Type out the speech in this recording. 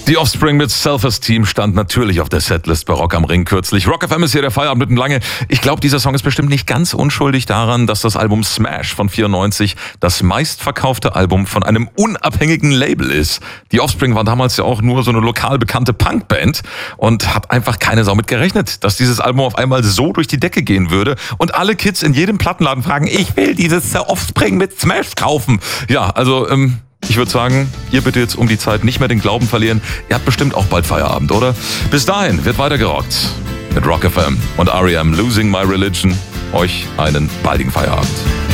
Die Offspring mit Self-Esteem stand natürlich auf der Setlist bei Rock am Ring kürzlich. Rock FM ist hier der Feierabend mitten lange. Ich glaube, dieser Song ist bestimmt nicht ganz unschuldig daran, dass das Album Smash von 94 das meistverkaufte Album von einem unabhängigen Label ist. Die Offspring waren damals ja auch nur so eine lokal bekannte Punkband und hat einfach keine Sau mit gerechnet, dass dieses Album auf einmal so durch die Decke gehen würde und alle Kids in jedem Plattenladen fragen, ich will dieses Offspring mit Smash kaufen. Ja, also, ich würde sagen, ihr bitte jetzt um die Zeit nicht mehr den Glauben verlieren. Ihr habt bestimmt auch bald Feierabend, oder? Bis dahin wird weiter gerockt mit Rock FM und R.E.M. Losing My Religion. Euch einen baldigen Feierabend.